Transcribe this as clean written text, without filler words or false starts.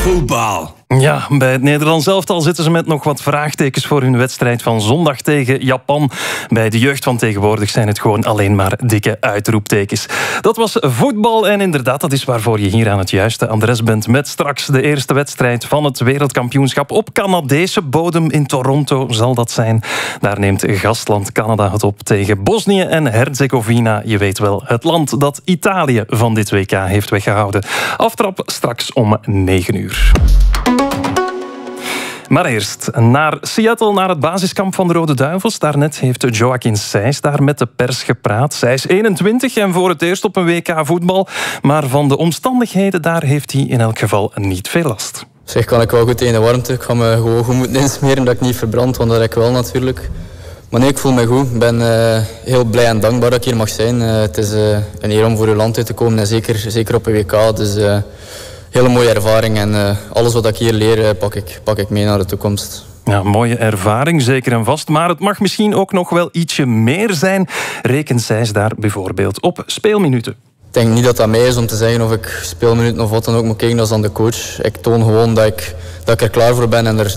Voetbal. Ja, bij het Nederlands elftal zitten ze met nog wat vraagtekens voor hun wedstrijd van zondag tegen Japan. Bij de jeugd van tegenwoordig zijn het gewoon alleen maar dikke uitroeptekens. Dat was voetbal en inderdaad, dat is waarvoor je hier aan het juiste adres bent met straks de eerste wedstrijd van het wereldkampioenschap op Canadese bodem in Toronto zal dat zijn. Daar neemt gastland Canada het op tegen Bosnië en Herzegovina. Je weet wel, het land dat Italië van dit WK heeft weggehouden. Aftrap straks om 9 uur. Maar eerst naar Seattle, naar het basiskamp van de Rode Duivels. Daarnet heeft Joaquin Sijs daar met de pers gepraat. Zij is 21 en voor het eerst op een WK voetbal. Maar van de omstandigheden daar heeft hij in elk geval niet veel last. Zeg, kan ik wel goed tegen de warmte. Ik ga me gewoon goed moeten insmeren dat ik niet verbrand, want dat heb ik wel natuurlijk. Maar nee, ik voel me goed. Ik ben heel blij en dankbaar dat ik hier mag zijn. Het is een eer om voor uw land uit te komen en zeker op een WK. Dus hele mooie ervaring en alles wat ik hier leer pak ik mee naar de toekomst. Ja, mooie ervaring, zeker en vast. Maar het mag misschien ook nog wel ietsje meer zijn. Rekent Sijs daar bijvoorbeeld op speelminuten? Ik denk niet dat dat mij is om te zeggen of ik speelminuten of wat dan ook moet kijken. Dat is aan de coach. Ik toon gewoon dat ik er klaar voor ben en er